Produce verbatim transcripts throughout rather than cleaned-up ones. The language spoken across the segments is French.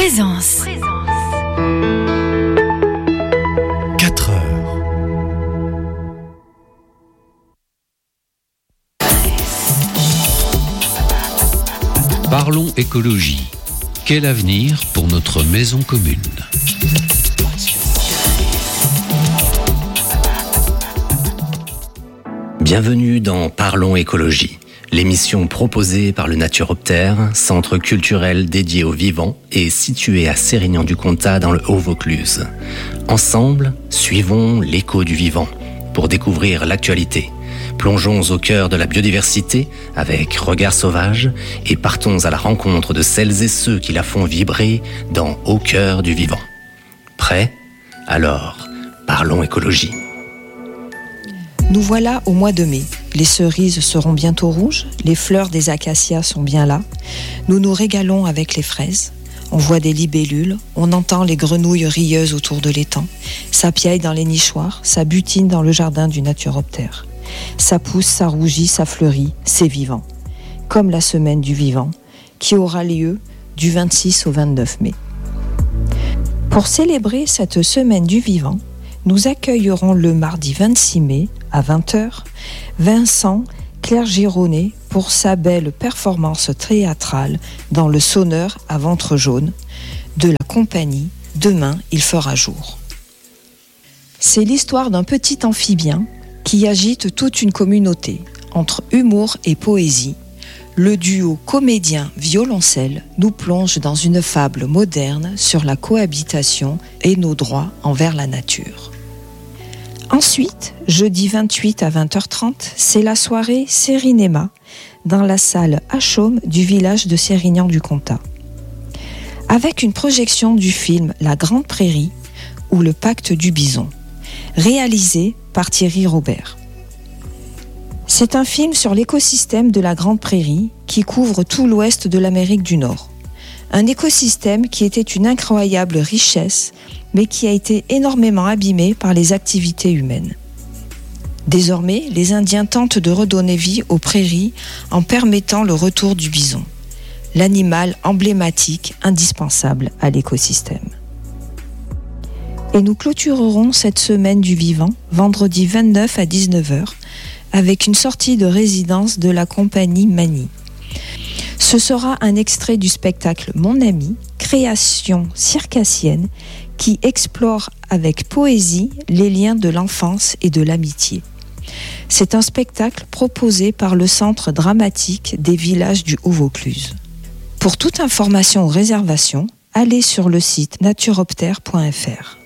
Présence. quatre heures. Parlons écologie. Quel avenir pour notre maison commune ? Bienvenue dans Parlons écologie, l'émission proposée par le Naturoptère, centre culturel dédié aux vivants et situé à Sérignan-du-Comtat dans le Haut-Vaucluse. Ensemble, suivons l'écho du vivant pour découvrir l'actualité. Plongeons au cœur de la biodiversité avec Regard Sauvage et partons à la rencontre de celles et ceux qui la font vibrer dans Au cœur du vivant. Prêts ? Alors, parlons écologie. Nous voilà au mois de mai. Les cerises seront bientôt rouges, les fleurs des acacias sont bien là. Nous nous régalons avec les fraises. On voit des libellules, on entend les grenouilles rieuses autour de l'étang. Ça piaille dans les nichoirs, ça butine dans le jardin du Naturoptère. Ça pousse, ça rougit, ça fleurit, c'est vivant. Comme la semaine du vivant, qui aura lieu du vingt-six au vingt-neuf mai. Pour célébrer cette semaine du vivant, nous accueillerons le mardi vingt-six mai à vingt heures Vincent Clergironnet pour sa belle performance théâtrale dans le Sonneur à ventre jaune de la compagnie Demain il fera jour. C'est l'histoire d'un petit amphibien qui agite toute une communauté. Entre humour et poésie, le duo comédien-violoncelle nous plonge dans une fable moderne sur la cohabitation et nos droits envers la nature. Ensuite, jeudi vingt-huit à vingt heures trente, c'est la soirée Sérinéma dans la salle Hachaume du village de Sérignan-du-Comtat. Avec une projection du film La Grande Prairie ou Le Pacte du Bison, réalisé par Thierry Robert. C'est un film sur l'écosystème de la Grande Prairie qui couvre tout l'ouest de l'Amérique du Nord. Un écosystème qui était une incroyable richesse, mais qui a été énormément abîmé par les activités humaines. Désormais, les Indiens tentent de redonner vie aux prairies en permettant le retour du bison, l'animal emblématique indispensable à l'écosystème. Et nous clôturerons cette semaine du vivant, vendredi vingt-neuf à dix-neuf heures, avec une sortie de résidence de la compagnie Mani. Ce sera un extrait du spectacle Mon ami, création circassienne, qui explore avec poésie les liens de l'enfance et de l'amitié. C'est un spectacle proposé par le Centre dramatique des villages du Haut-Vaucluse. Pour toute information ou réservation, allez sur le site naturoptère point f r.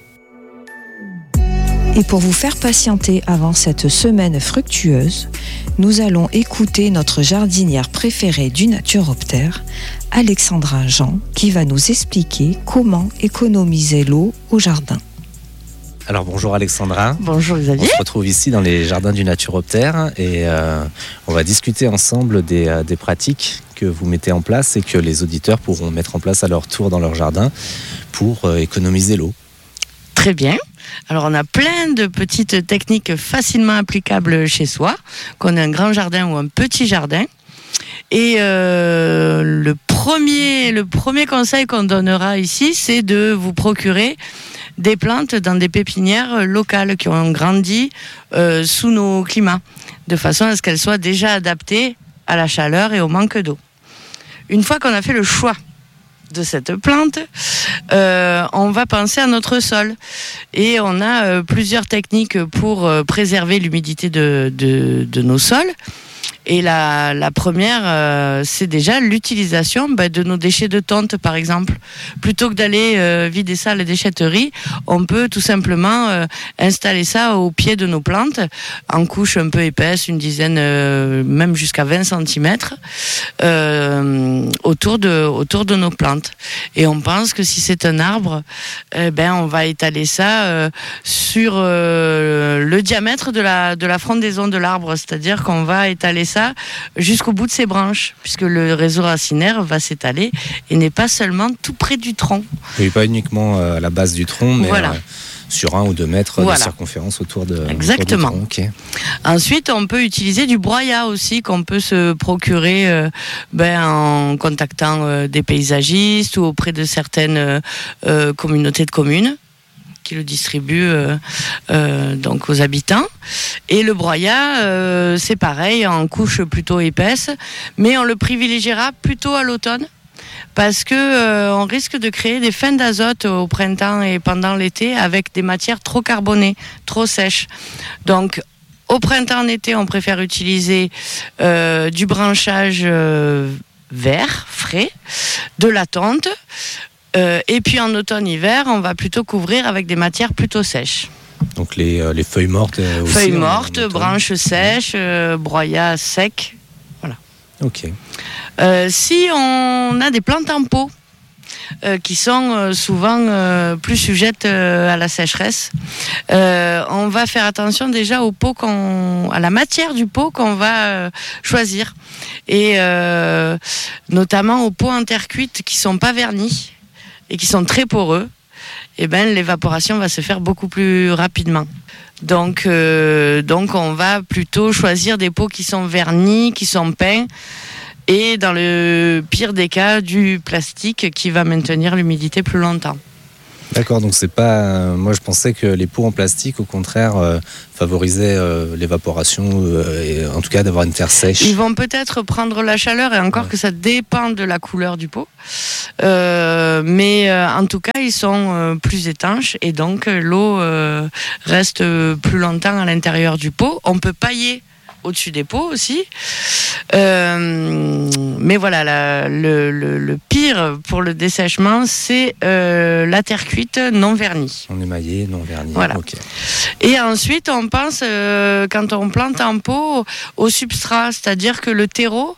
Et pour vous faire patienter avant cette semaine fructueuse, nous allons écouter notre jardinière préférée du Naturoptère, Alexandra Jean, qui va nous expliquer comment économiser l'eau au jardin. Alors bonjour Alexandra. Bonjour Xavier. On se retrouve ici dans les jardins du Naturoptère et euh, on va discuter ensemble des, euh, des pratiques que vous mettez en place et que les auditeurs pourront mettre en place à leur tour dans leur jardin pour euh, économiser l'eau. Très bien. Alors on a plein de petites techniques facilement applicables chez soi, qu'on ait un grand jardin ou un petit jardin. Et euh, le premier, le premier conseil qu'on donnera ici, c'est de vous procurer des plantes dans des pépinières locales qui ont grandi euh, sous nos climats, de façon à ce qu'elles soient déjà adaptées à la chaleur et au manque d'eau. Une fois qu'on a fait le choix de cette plante, euh, on va penser à notre sol. Et on a euh, plusieurs techniques pour euh, préserver l'humidité de, de, de nos sols. Et la, la première, euh, c'est déjà l'utilisation bah, de nos déchets de tonte, par exemple. Plutôt que d'aller euh, vider ça à la déchetterie, on peut tout simplement euh, installer ça au pied de nos plantes, en couche un peu épaisse, une dizaine, euh, même jusqu'à vingt centimètres, euh, autour de, autour de nos plantes. Et on pense que si c'est un arbre, eh ben, on va étaler ça euh, sur euh, le diamètre de la, de la frondaison de l'arbre, c'est-à-dire qu'on va étaler ça jusqu'au bout de ses branches, puisque le réseau racinaire va s'étaler et n'est pas seulement tout près du tronc. Oui, pas uniquement à la base du tronc, mais voilà. euh, sur un ou deux mètres voilà. de circonférence autour de. Exactement. Autour du tronc. Okay. Ensuite, on peut utiliser du broyat aussi qu'on peut se procurer euh, ben, en contactant euh, des paysagistes ou auprès de certaines euh, communautés de communes qui le distribuent euh, euh, donc aux habitants. Et le broyat, euh, c'est pareil, en couche plutôt épaisse, mais on le privilégiera plutôt à l'automne. Parce que euh, on risque de créer des fins d'azote au printemps et pendant l'été avec des matières trop carbonées, trop sèches. Donc au printemps, en été, on préfère utiliser euh, du branchage euh, vert, frais, de la tonte. Euh, et puis en automne-hiver, on va plutôt couvrir avec des matières plutôt sèches. Donc les, euh, les feuilles mortes euh, aussi. Feuilles mortes, branches sèches, euh, broyats secs. Voilà. Ok. Euh, si on a des plantes en pot, euh, qui sont euh, souvent euh, plus sujettes euh, à la sécheresse, euh, on va faire attention déjà au pot qu'on, à la matière du pot qu'on va euh, choisir. Et euh, notamment aux pots en terre cuite qui sont pas vernis et qui sont très poreux, eh ben, l'évaporation va se faire beaucoup plus rapidement. Donc, euh, donc on va plutôt choisir des pots qui sont vernis, qui sont peints, et dans le pire des cas, du plastique qui va maintenir l'humidité plus longtemps. D'accord, donc c'est pas. Euh, moi, je pensais que les pots en plastique, au contraire, euh, favorisaient euh, l'évaporation, euh, et en tout cas d'avoir une terre sèche. Ils vont peut-être prendre la chaleur, et encore ouais. que ça dépend de la couleur du pot. Euh, mais euh, en tout cas, ils sont euh, plus étanches, et donc euh, l'eau euh, reste plus longtemps à l'intérieur du pot. On peut pailler au-dessus des pots aussi. Euh, mais voilà, la, le, le, le pire pour le dessèchement, c'est euh, la terre cuite non vernie. On émaillé, non vernie. Voilà. Okay. Et ensuite, on pense, euh, quand on plante un pot, au substrat, c'est-à-dire que le terreau,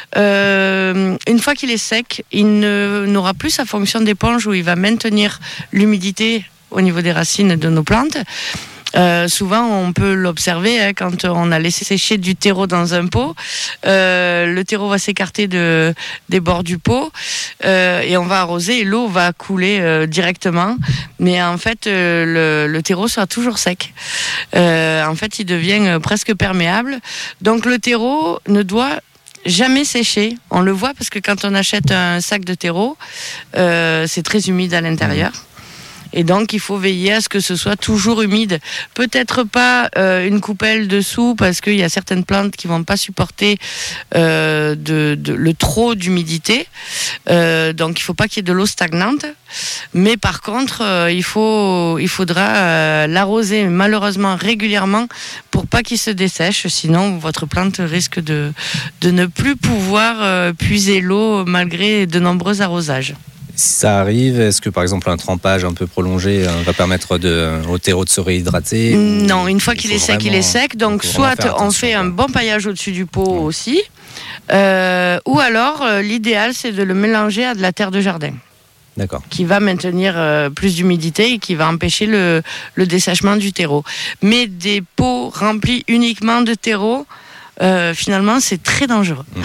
euh, une fois qu'il est sec, il ne, n'aura plus sa fonction d'éponge où il va maintenir l'humidité au niveau des racines de nos plantes. Euh, souvent, on peut l'observer hein, quand on a laissé sécher du terreau dans un pot. Euh, le terreau va s'écarter de, des bords du pot euh, et on va arroser et l'eau va couler euh, directement. Mais en fait, euh, le, le terreau sera toujours sec. Euh, en fait, il devient presque perméable. Donc, le terreau ne doit jamais sécher. On le voit parce que quand on achète un sac de terreau, euh, c'est très humide à l'intérieur. Et donc, il faut veiller à ce que ce soit toujours humide. Peut-être pas euh, une coupelle dessous, parce qu'il y a certaines plantes qui vont pas supporter euh, de, de, le trop d'humidité. Euh, donc, il faut pas qu'il y ait de l'eau stagnante. Mais par contre, euh, il faut, il faudra euh, l'arroser malheureusement régulièrement pour pas qu'il se dessèche. Sinon, votre plante risque de, de ne plus pouvoir euh, puiser l'eau malgré de nombreux arrosages. Si ça arrive, est-ce que par exemple un trempage un peu prolongé euh, va permettre de, au terreau de se réhydrater? Non, une fois qu'il est sec, il est sec. Donc soit on fait un bon paillage au-dessus du pot ouais. aussi, euh, ou alors euh, l'idéal c'est de le mélanger à de la terre de jardin. D'accord. Qui va maintenir euh, plus d'humidité et qui va empêcher le, le dessèchement du terreau. Mais des pots remplis uniquement de terreau, euh, finalement c'est très dangereux. Mmh.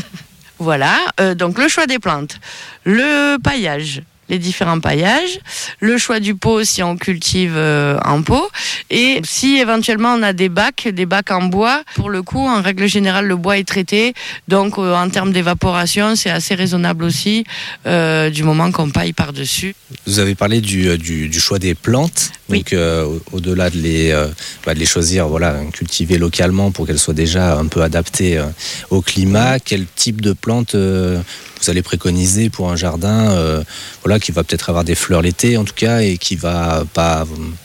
Voilà, euh, donc le choix des plantes, le paillage, les différents paillages, le choix du pot si on cultive euh, en pot, et si éventuellement on a des bacs, des bacs en bois, pour le coup, en règle générale, le bois est traité, donc euh, en termes d'évaporation, c'est assez raisonnable aussi, euh, du moment qu'on paille par-dessus. Vous avez parlé du, du, du choix des plantes, oui. donc euh, au-delà de les, euh, bah, de les choisir, voilà, cultiver localement pour qu'elles soient déjà un peu adaptées euh, au climat. Quel type de plantes euh, vous allez préconiser pour un jardin euh, voilà, qui va peut-être avoir des fleurs l'été en tout cas et qui va pas,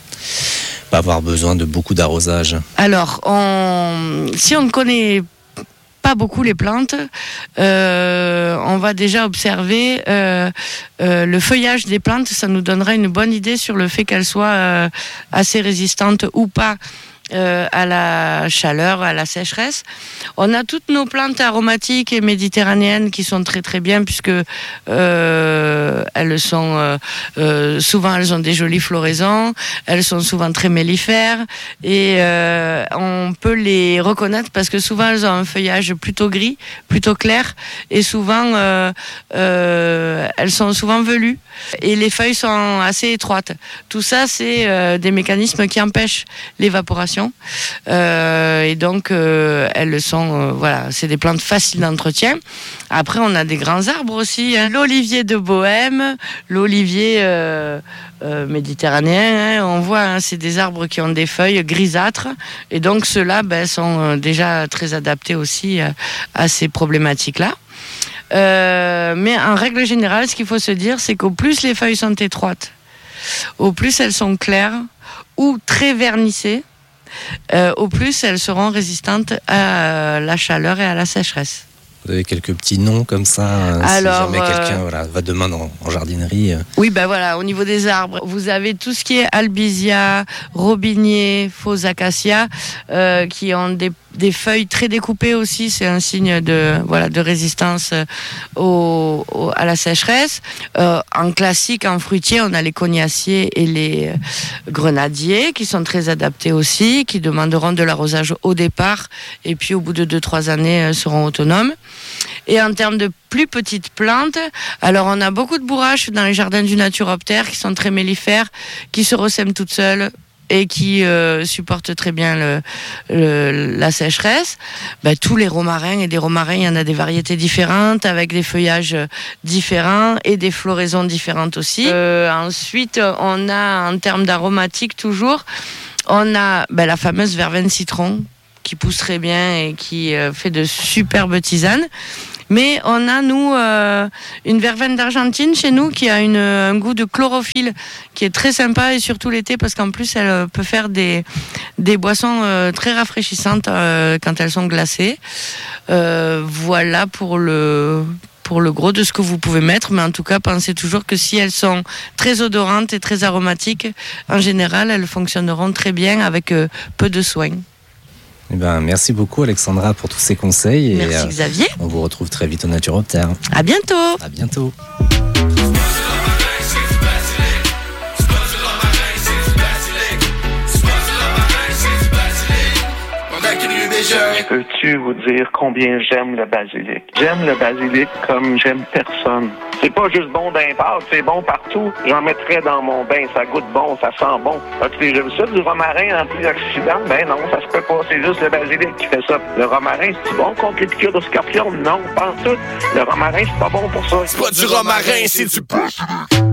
pas avoir besoin de beaucoup d'arrosage? Alors, on, si on ne connaît pas beaucoup les plantes, euh, on va déjà observer euh, euh, le feuillage des plantes. Ça nous donnera une bonne idée sur le fait qu'elles soient euh, assez résistantes ou pas Euh, à la chaleur, à la sécheresse. On a toutes nos plantes aromatiques et méditerranéennes qui sont très très bien puisque euh, elles sont euh, euh, souvent elles ont des jolies floraisons, elles sont souvent très mellifères et euh, on peut les reconnaître parce que souvent elles ont un feuillage plutôt gris, plutôt clair et souvent euh, euh, elles sont souvent velues et les feuilles sont assez étroites. Tout ça, c'est euh, des mécanismes qui empêchent l'évaporation. Euh, et donc, euh, elles sont, euh, voilà, c'est des plantes faciles d'entretien. Après, on a des grands arbres aussi, hein. L'olivier de Bohême, l'olivier euh, euh, méditerranéen, hein, on voit, hein, c'est des arbres qui ont des feuilles grisâtres. Et donc, ceux-là ben, sont déjà très adaptés aussi à, à ces problématiques-là. Euh, mais en règle générale, ce qu'il faut se dire, c'est qu'au plus les feuilles sont étroites, au plus elles sont claires ou très vernissées, euh, au plus elles seront résistantes à la chaleur et à la sécheresse. Vous avez quelques petits noms comme ça, Alors, si jamais euh... quelqu'un voilà, va demain en, en jardinerie. Oui, ben voilà, au niveau des arbres, vous avez tout ce qui est albizia, robinier, faux acacia, euh, qui ont des, des feuilles très découpées aussi. C'est un signe de, voilà, de résistance au, au, à la sécheresse. Euh, en classique, en fruitier, on a les cognaciers et les grenadiers qui sont très adaptés aussi, qui demanderont de l'arrosage au départ et puis au bout de deux trois années euh, seront autonomes. Et en termes de plus petites plantes, alors on a beaucoup de bourraches dans les jardins du Naturoptère qui sont très mellifères, qui se ressèment toutes seules et qui euh, supportent très bien le, le, la sécheresse. Ben, tous les romarins, et des romarins, il y en a des variétés différentes, avec des feuillages différents et des floraisons différentes aussi. Euh, ensuite, on a, en termes d'aromatiques toujours, on a ben, la fameuse verveine citron, qui pousse très bien et qui euh, fait de superbes tisanes. Mais on a, nous, euh, une verveine d'Argentine chez nous qui a une, un goût de chlorophylle qui est très sympa, et surtout l'été, parce qu'en plus, elle peut faire des, des boissons euh, très rafraîchissantes euh, quand elles sont glacées. Euh, voilà pour le... pour le gros de ce que vous pouvez mettre, mais en tout cas, pensez toujours que si elles sont très odorantes et très aromatiques, en général, elles fonctionneront très bien avec euh, peu de soin. Eh ben, merci beaucoup Alexandra pour tous ces conseils. Merci et, euh, Xavier. On vous retrouve très vite au Naturoptère. À bientôt. À bientôt. Peux-tu vous dire combien j'aime le basilic? J'aime le basilic comme j'aime personne. C'est pas juste bon d'un pâte, c'est bon partout. J'en mettrais dans mon bain, ça goûte bon, ça sent bon. As-tu déjà vu ça, du romarin antioxydant? Ben non, ça se peut pas, c'est juste le basilic qui fait ça. Le romarin, c'est bon contre les piqûres de scorpion? Non, pas en tout. Le romarin, c'est pas bon pour ça. C'est pas du romarin, c'est du